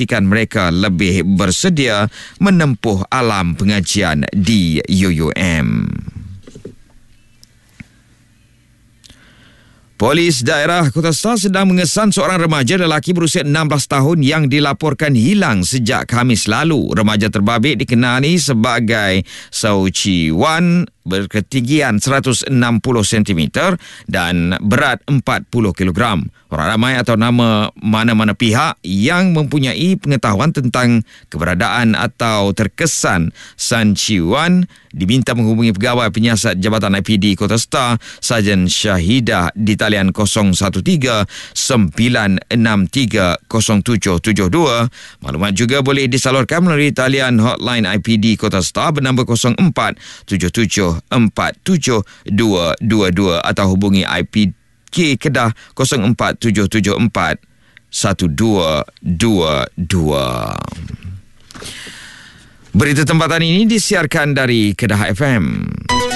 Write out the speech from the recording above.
memastikan mereka lebih bersedia menempuh alam pengajian di UUM. Polis daerah Kota Star sedang mengesan seorang remaja lelaki berusia 16 tahun yang dilaporkan hilang sejak Khamis lalu. Remaja terbabit dikenali sebagai Sau Chi Wan, berketinggian 160 cm dan berat 40 kg. Orang ramai atau nama mana-mana pihak yang mempunyai pengetahuan tentang keberadaan atau terkesan San Chi Wan diminta menghubungi pegawai penyiasat Jabatan IPD Kota Star, Sarjan Syahidah di talian 013-963-0772. Maklumat juga boleh disalurkan melalui talian hotline IPD Kota Star bernambah 0477472222 atau hubungi IPD Kedah 0474-1222. Berita tempatan ini disiarkan dari Kedah FM.